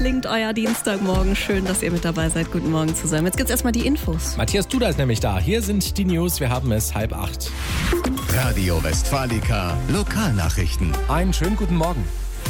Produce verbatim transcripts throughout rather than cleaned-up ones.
Klingt euer Dienstagmorgen. Schön, dass ihr mit dabei seid. Guten Morgen zusammen. Jetzt gibt's erstmal die Infos. Matthias Duda ist nämlich da. Hier sind die News. Wir haben es halb acht. Radio Westfalica Lokalnachrichten. Einen schönen guten Morgen.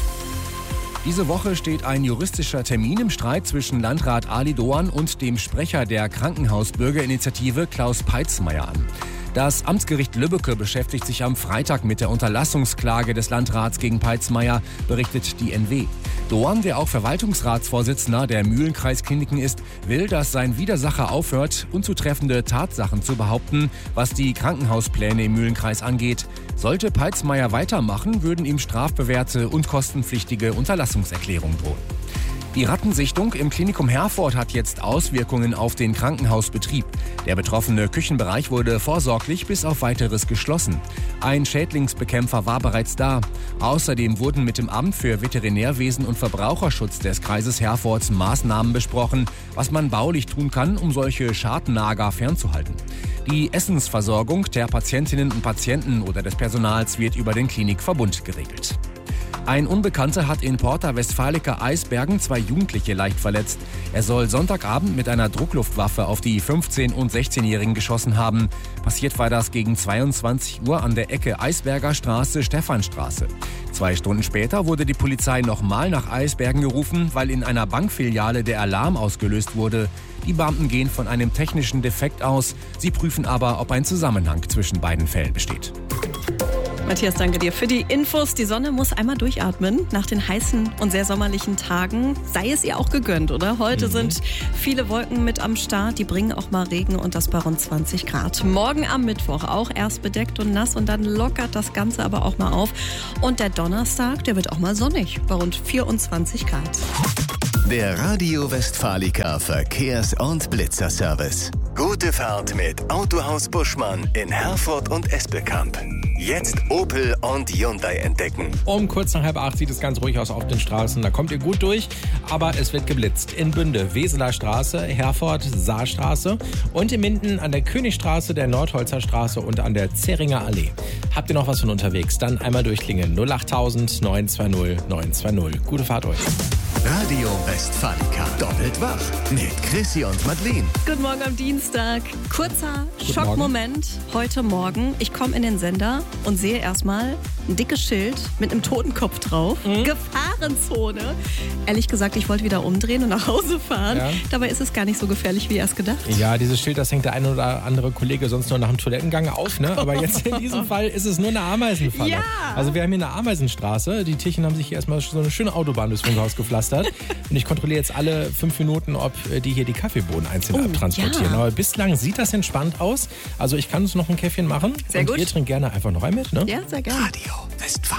Diese Woche steht ein juristischer Termin im Streit zwischen Landrat Ali Doan und dem Sprecher der Krankenhausbürgerinitiative Klaus Peitzmeier an. Das Amtsgericht Lübbecke beschäftigt sich am Freitag mit der Unterlassungsklage des Landrats gegen Peitzmeier, berichtet die N W. Doan, der auch Verwaltungsratsvorsitzender der Mühlenkreiskliniken ist, will, dass sein Widersacher aufhört, unzutreffende Tatsachen zu behaupten, was die Krankenhauspläne im Mühlenkreis angeht. Sollte Peitzmeier weitermachen, würden ihm strafbewährte und kostenpflichtige Unterlassungserklärungen drohen. Die Rattensichtung im Klinikum Herford hat jetzt Auswirkungen auf den Krankenhausbetrieb. Der betroffene Küchenbereich wurde vorsorglich bis auf Weiteres geschlossen. Ein Schädlingsbekämpfer war bereits da. Außerdem wurden mit dem Amt für Veterinärwesen und Verbraucherschutz des Kreises Herfords Maßnahmen besprochen, was man baulich tun kann, um solche Schadnager fernzuhalten. Die Essensversorgung der Patientinnen und Patienten oder des Personals wird über den Klinikverbund geregelt. Ein Unbekannter hat in Porta Westfalica Eisbergen zwei Jugendliche leicht verletzt. Er soll Sonntagabend mit einer Druckluftwaffe auf die fünfzehn- und sechzehnjährigen geschossen haben. Passiert war das gegen zweiundzwanzig Uhr an der Ecke Eisberger Straße, Stephanstraße. Zwei Stunden später wurde die Polizei nochmal nach Eisbergen gerufen, weil in einer Bankfiliale der Alarm ausgelöst wurde. Die Beamten gehen von einem technischen Defekt aus. Sie prüfen aber, ob ein Zusammenhang zwischen beiden Fällen besteht. Matthias, danke dir für die Infos. Die Sonne muss einmal durchatmen nach den heißen und sehr sommerlichen Tagen. Sei es ihr auch gegönnt, oder? Heute mhm. sind viele Wolken mit am Start. Die bringen auch mal Regen und das bei rund zwanzig Grad. Morgen am Mittwoch auch erst bedeckt und nass und dann lockert das Ganze aber auch mal auf. Und der Donnerstag, der wird auch mal sonnig bei rund vierundzwanzig Grad. Der Radio Westfalica Verkehrs- und Blitzerservice. Gute Fahrt mit Autohaus Buschmann in Herford und Espelkamp. Jetzt Opel und Hyundai entdecken. Um kurz nach halb acht sieht es ganz ruhig aus auf den Straßen. Da kommt ihr gut durch, aber es wird geblitzt. In Bünde, Weseler Straße, Herford, Saarstraße und in Minden an der Königstraße, der Nordholzer Straße und an der Zeringer Allee. Habt ihr noch was von unterwegs? Dann einmal durchklingeln. null acht tausend neun zwei null neun zwei null. Gute Fahrt euch. Radio Westfalica. Doppelt wach mit Chrissy und Madeleine. Guten Morgen am Dienstag. Kurzer Guten Schockmoment Morgen. heute Morgen. Ich komme in den Sender und sehe erstmal ein dickes Schild mit einem Totenkopf drauf. Mhm. Gefahrenzone. Ehrlich gesagt, ich wollte wieder umdrehen und nach Hause fahren. Ja. Dabei ist es gar nicht so gefährlich, wie erst gedacht. Ja, dieses Schild, das hängt der eine oder andere Kollege sonst nur nach dem Toilettengang auf, ne? Aber jetzt in diesem Fall ist es nur eine Ameisenfalle. Ja. Also wir haben hier eine Ameisenstraße. Die Tierchen haben sich hier erstmal so eine schöne Autobahn durchs Funkhaus gepflastert. Und ich kontrolliere jetzt alle fünf Minuten, ob die hier die Kaffeebohnen einzeln Oh, abtransportieren. ja. Aber bislang sieht das entspannt aus. Also ich kann uns noch ein Käffchen machen. Sehr und gut. ihr trinkt gerne einfach noch ein mit, ne? Ja, sehr gerne. Radio Westfalica.